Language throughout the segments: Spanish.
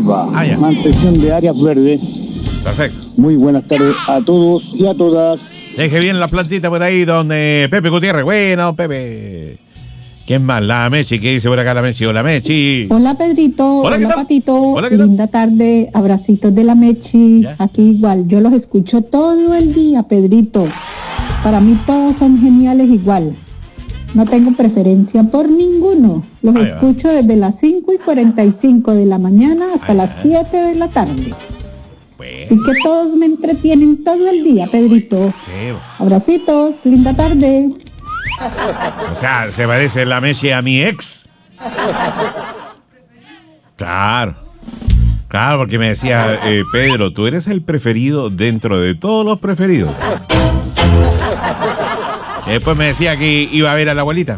hierba, mantención de áreas verdes. Perfecto. Muy buenas tardes a todos y a todas. Deje bien la plantita por ahí, donde Pepe Gutiérrez. Bueno, Pepe. ¿Quién más? La Mechi. ¿Qué dice por acá la Mechi? Hola, Mechi. Hola, Pedrito. Hola, Hola, Patito. Hola, ¿qué tal? Linda tarde. Abracitos de la Mechi. ¿Ya? Aquí igual. Yo los escucho todo el día, Pedrito. Para mí todos son geniales igual. No tengo preferencia por ninguno. Los escucho desde las 5:45 de la mañana hasta las 7 de la tarde. Bueno. Así que todos me entretienen todo el día, Pedrito. Sí. Abracitos. Linda tarde. O sea, se parece la Mechi a mi ex. Claro. Claro, porque me decía, Pedro, tú eres el preferido dentro de todos los preferidos. Y después me decía que iba a ver a la abuelita.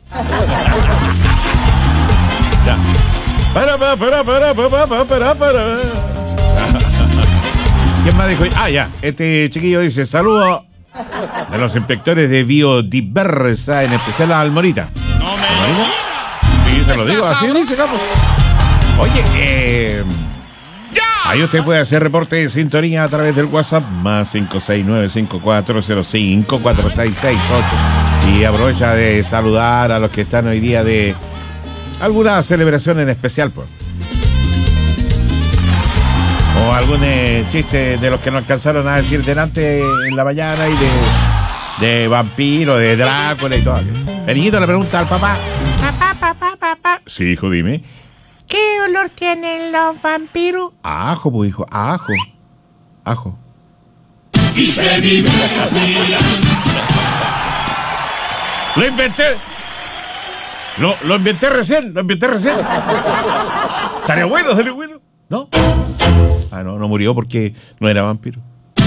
Ya. Para. ¿Quién más dijo? Ah, ya. Este chiquillo dice, saludos de los inspectores de biodiversa, en especial a Almorita. No me lo digas. Sí, se lo digo, así dice, capo. Oye, ahí usted puede hacer reporte de sintonía a través del WhatsApp más 569-5405-4668. Y aprovecha de saludar a los que están hoy día de alguna celebración en especial, pues. O algún chiste de los que no alcanzaron a decir delante en la mañana y de vampiro, de Drácula y todo. El niñito le pregunta al papá. Papá. Sí, hijo, dime. ¿Qué olor tienen los vampiros? Ajo, pues, hijo, ajo. Y se divide. Lo inventé. Lo inventé recién. Salió bueno. ¿No? Ah, no murió porque no era vampiro.